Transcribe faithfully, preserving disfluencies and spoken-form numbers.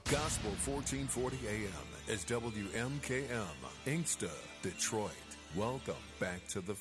Gospel fourteen forty A M is W M K M, Inkster, Detroit. Welcome back to the